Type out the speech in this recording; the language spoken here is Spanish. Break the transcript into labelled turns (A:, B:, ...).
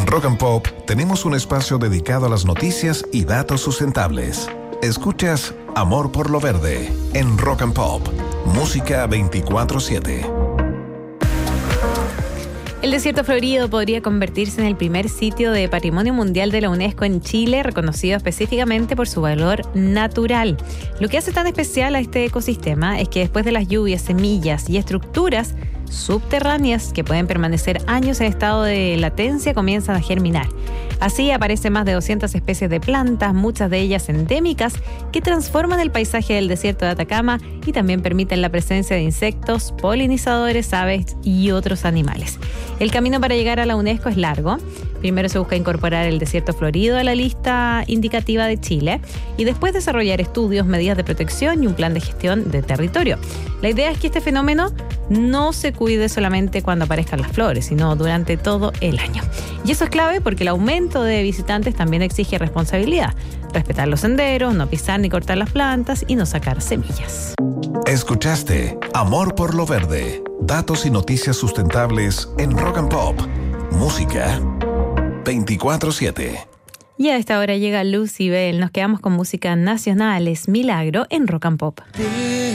A: Rock and Pop tenemos un espacio dedicado a las noticias y datos sustentables. Escuchas Amor por lo Verde en Rock and Pop, música 24/7.
B: El desierto florido podría convertirse en el primer sitio de Patrimonio Mundial de la UNESCO en Chile, reconocido específicamente por su valor natural. Lo que hace tan especial a este ecosistema es que después de las lluvias, semillas y estructuras subterráneas que pueden permanecer años en estado de latencia comienzan a germinar. Así aparecen más de 200 especies de plantas, muchas de ellas endémicas, que transforman el paisaje del desierto de Atacama y también permiten la presencia de insectos, polinizadores, aves y otros animales. El camino para llegar a la UNESCO es largo. Primero se busca incorporar el desierto florido a la lista indicativa de Chile y después desarrollar estudios, medidas de protección y un plan de gestión de territorio. La idea es que este fenómeno no se cuide solamente cuando aparezcan las flores, sino durante todo el año. Y eso es clave porque el aumento de visitantes también exige responsabilidad. Respetar los senderos, no pisar ni cortar las plantas y no sacar semillas.
A: Escuchaste Amor por lo Verde. Datos y noticias sustentables en Rock and Pop. Música 24/7.
B: Y a esta hora llega Lucybell. Nos quedamos con música nacional. Es Milagro en Rock and Pop.